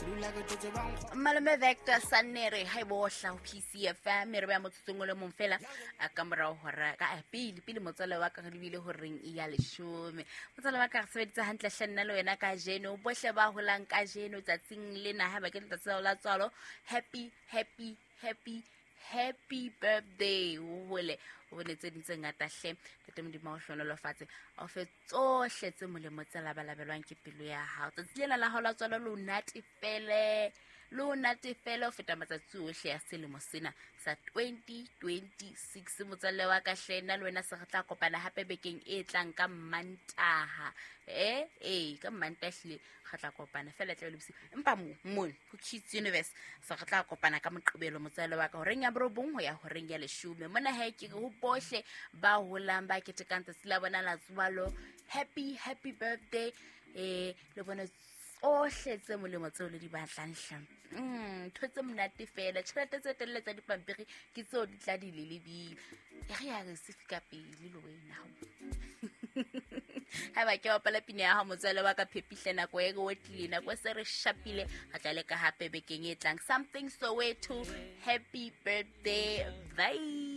Malome Vector Sanere hai bohla ho PCFM re ba motsotsong le mong fela a ka morao hora ka pele motswala wa ka re lebile ho reng ya leshome motswala wa ka re sebeditse hantle hlanna le wena ka jeno bohle ba holang ka jeno tsatsing lena ha ba ke tsa la tswalo happy birthday hole o bonetse ditse ngata hle tete modimo o hlonolo fatshe o fe tsohle tse molemo tsa labalabelwang ke pelo ya hao tsatsing lena la hao la tswalo lo natefele o feta matsatsi ohle ya selemo sena sa 2026 motsalle wa ka hlena le wena se re tla kopana hape bekeng e tlang ka Mantaha ka Mantahle re tla kopana fela tla lebisi empa mo ho Kids Universe se re tla kopana ka Moqebelo motsalle wa ka ho reng ya borobong ho ya ho reng ya leshome mona ha ke ho bohle ba holang ba ketekang tsa sila bona la tswalo happy birthday le bona ohle tse molemo tseo le di batlang hlang thotse monate fela tšhelete tse telletsa dipampiri ke tseo di tla di lelebile re ya re se fika pele le wena ha ba ke wa pala pina ya ha motswale wa ka Phepihle nako e go tlile nako se re shapile ga tla le ka hape bekeng e tlang something Soweto happy birthday bye.